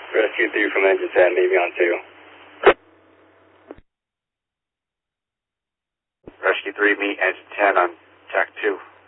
Rescue 3 from engine 10, Navy on 2. Rescue 3, meet engine 10 on tack 2.